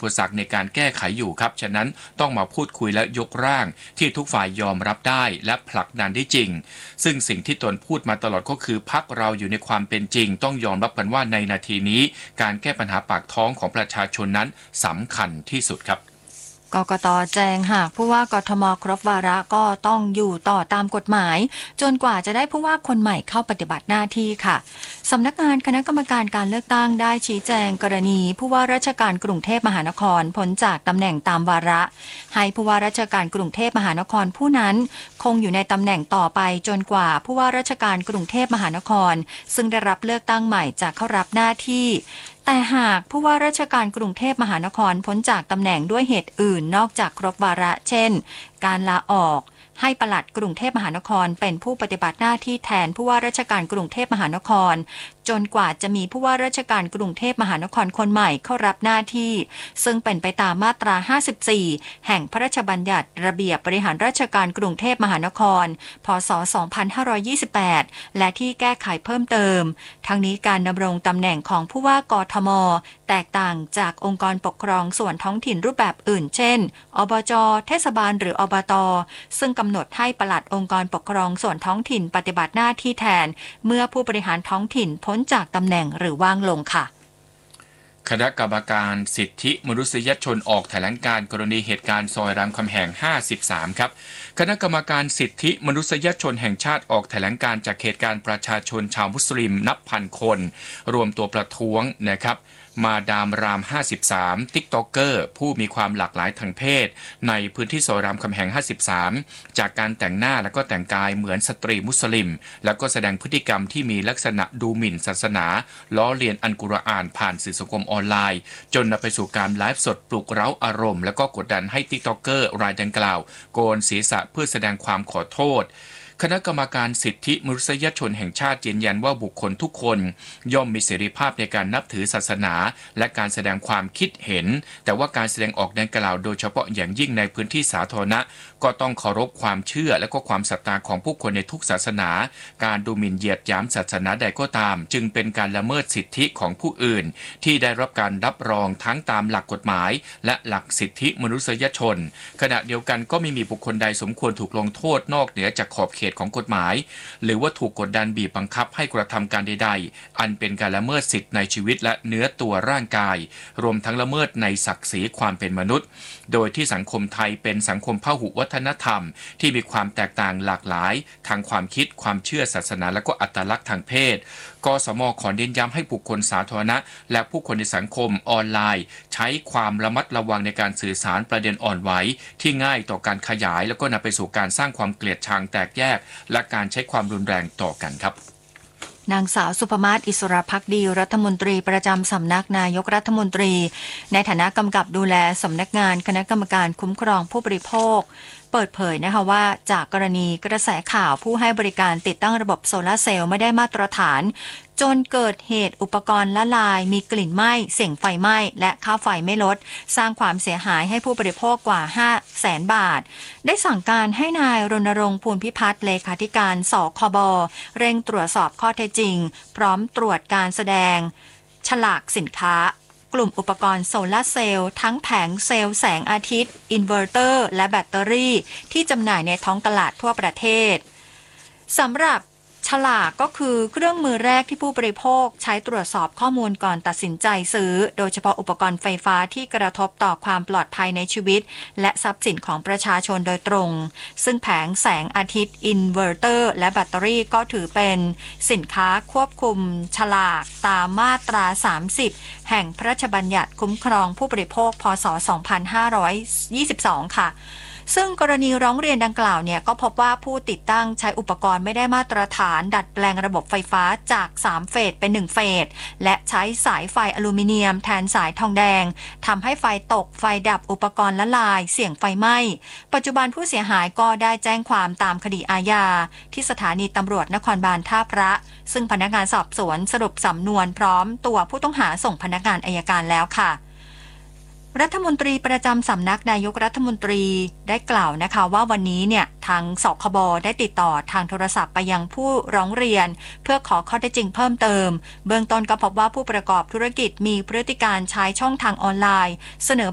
ปสรรคในการแก้ไขอยู่ครับฉะนั้นต้องมาพูดคุยและยกร่างที่ทุกฝ่ายยอมรับได้และผลักดันได้จริงซึ่งสิ่งที่ตนพูดมาตลอดก็คือพรรคเราอยู่ในความเป็นจริงต้องยอมรับกันว่าในนาทีนี้การแก้ปัญหาปากท้องของประชาชนนั้นสำคัญที่สุดครับกกต.แจ้งหากผู้ว่ากทม.ครบวาระก็ต้องอยู่ต่อตามกฎหมายจนกว่าจะได้ผู้ว่าคนใหม่เข้าปฏิบัติหน้าที่ค่ะสำนักงานคณะกรรมการการเลือกตั้งได้ชี้แจงกรณีผู้ว่าราชการกรุงเทพมหานครพ้นจากตำแหน่งตามวาระให้ผู้ว่าราชการกรุงเทพมหานครผู้นั้นคงอยู่ในตำแหน่งต่อไปจนกว่าผู้ว่าราชการกรุงเทพมหานครซึ่งได้รับเลือกตั้งใหม่จะเข้ารับหน้าที่แต่หากผู้ว่าราชการกรุงเทพมหานครพ้นจากตำแหน่งด้วยเหตุอื่นนอกจากครบวาระเช่นการลาออกให้ปลัดกรุงเทพมหานครเป็นผู้ปฏิบัติหน้าที่แทนผู้ว่าราชการกรุงเทพมหานครจนกว่าจะมีผู้ว่าราชการกรุงเทพมหานครคนใหม่เข้ารับหน้าที่ซึ่งเป็นไปตามมาตรา 54 แห่งพระราชบัญญัติระเบียบบริหารราชการกรุงเทพมหานครพ.ศ. 2528 และที่แก้ไขเพิ่มเติมทั้งนี้การดำรงตำแหน่งของผู้ว่ากทม.แตกต่างจากองค์กรปกครองส่วนท้องถิ่นรูปแบบอื่นเช่นอบจ.เทศบาลหรืออบต.ซึ่งกำหนดให้ปลัดองค์กรปกครองส่วนท้องถิ่นปฏิบัติหน้าที่แทนเมื่อผู้บริหารท้องถิ่นพ้นจากตำแหน่งหรือว่างลงค่ะคณะกรรมการสิทธิมนุษยชนออกแถลงการณ์กรณีเหตุการณ์ซอยรามคำแหง 53 ครับคณะกรรมการสิทธิมนุษยชนแห่งชาติออกแถลงการณ์จากเหตุการณ์ประชาชนชาวมุสลิมนับพันคนรวมตัวประท้วงนะครับมาดามราม 53 ติ๊กต็อกเกอร์ผู้มีความหลากหลายทางเพศในพื้นที่ซอยรามคำแหง 53 จากการแต่งหน้าและก็แต่งกายเหมือนสตรีมุสลิมแล้วก็แสดงพฤติกรรมที่มีลักษณะดูหมิ่นศาสนาล้อเลียนอัลกุรอานผ่านสื่อสังคมออนไลน์จนนำไปสู่การไลฟ์สดปลุกเร้าอารมณ์และก็กดดันให้ติ๊กต็อกเกอร์รายดังกล่าวโกนศีรษะเพื่อแสดงความขอโทษคณะกรรมการสิทธิมนุษยชนแห่งชาติยืนยันว่าบุคคลทุกคนย่อมมีเสรีภาพในการนับถือศาสนาและการแสดงความคิดเห็นแต่ว่าการแสดงออกดังกล่าวโดยเฉพาะอย่างยิ่งในพื้นที่สาธารณะก็ต้องเคารพความเชื่อและก็ความศรัทธาของผู้คนในทุกศาสนาการดูหมิ่นเหยียดหยามศาสนาใดก็ตามจึงเป็นการละเมิดสิทธิของผู้อื่นที่ได้รับการรับรองทั้งตามหลักกฎหมายและหลักสิทธิมนุษยชนขณะเดียวกันก็ไม่มีบุคคลใดสมควรถูกลงโทษนอกเหนือจากขอบเขตของกฎหมายหรือว่าถูกกดดันบีบบังคับให้กระทำการใดๆอันเป็นการละเมิดสิทธิในชีวิตและเนื้อตัวร่างกายรวมทั้งละเมิดในศักดิ์ศรีความเป็นมนุษย์โดยที่สังคมไทยเป็นสังคมพหุวัฒนธรรมที่มีความแตกต่างหลากหลายทางความคิดความเชื่อศาสนาและก็อัตลักษณ์ทางเพศกสม.ขอเน้นย้ำให้บุคคลสาธารณะและผู้คนในสังคมออนไลน์ใช้ความระมัดระวังในการสื่อสารประเด็นอ่อนไหวที่ง่ายต่อการขยายแล้วก็นำไปสู่การสร้างความเกลียดชังแตกแยกและการใช้ความรุนแรงต่อกันครับนางสาวสุภมาศ อิสรภักดีรัฐมนตรีประจำสำนักนายกรัฐมนตรีในฐานะกำกับดูแลสำนักงานคณะกรรมการคุ้มครองผู้บริโภคเปิดเผยนะคะว่าจากกรณีกระแสข่าวผู้ให้บริการติดตั้งระบบโซลาร์เซลล์ไม่ได้มาตรฐานจนเกิดเหตุอุปกรณ์ละลายมีกลิ่นไหม้เสี่ยงไฟไหม้และค่าไฟไม่ลดสร้างความเสียหายให้ผู้บริโภคกว่า 500,000 บาทได้สั่งการให้นายรณรงค์ ภูลพิพัฒน์เลขาธิการสคบเร่งตรวจสอบข้อเท็จจริงพร้อมตรวจการแสดงฉลากสินค้ากลุ่มอุปกรณ์โซลาร์เซลล์ทั้งแผงเซลล์แสงอาทิตย์อินเวอร์เตอร์และแบตเตอรี่ที่จำหน่ายในท้องตลาดทั่วประเทศสำหรับฉลากก็คือเครื่องมือแรกที่ผู้บริโภคใช้ตรวจสอบข้อมูลก่อนตัดสินใจซื้อโดยเฉพาะอุปกรณ์ไฟฟ้าที่กระทบต่อความปลอดภัยในชีวิตและทรัพย์สินของประชาชนโดยตรงซึ่งแผงแสงอาทิตย์อินเวอร์เตอร์และแบตเตอรี่ก็ถือเป็นสินค้าควบคุมฉลากตามมาตรา 30 แห่งพระราชบัญญัติคุ้มครองผู้บริโภคพ.ศ. 2522 ค่ะซึ่งกรณีร้องเรียนดังกล่าวเนี่ยก็พบว่าผู้ติดตั้งใช้อุปกรณ์ไม่ได้มาตรฐานดัดแปลงระบบไฟฟ้าจาก3เฟสเป็น1เฟสและใช้สายไฟอลูมิเนียมแทนสายทองแดงทำให้ไฟตกไฟดับอุปกรณ์ละลายเสี่ยงไฟไหม้ปัจจุบันผู้เสียหายก็ได้แจ้งความตามคดีอาญาที่สถานีตำรวจนครบาลท่าพระซึ่งพนักงานสอบสวนสรุปสำนวนพร้อมตัวผู้ต้องหาส่งพนักงานอัยการแล้วค่ะรัฐมนตรีประจำสำนักนายกรัฐมนตรีได้กล่าวนะคะว่าวันนี้เนี่ยทางสคบได้ติดต่อทางโทรศัพท์ไปยังผู้ร้องเรียนเพื่อขอข้อเท็จจริงเพิ่มเติมเบื้องต้นก็พบว่าผู้ประกอบธุรกิจมีพฤติการใช้ช่องทางออนไลน์เสนอ